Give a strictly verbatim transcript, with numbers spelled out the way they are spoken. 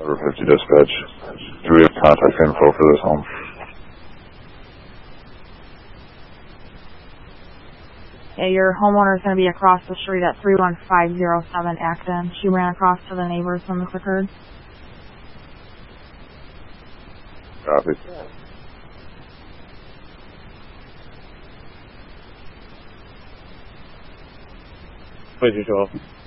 River fifty dispatch. Do we have contact info for this home? Yeah, your homeowner is going to be across the street at three one five zero seven Acton. She ran across to the neighbors when this occurred. Copy. Please, twelve.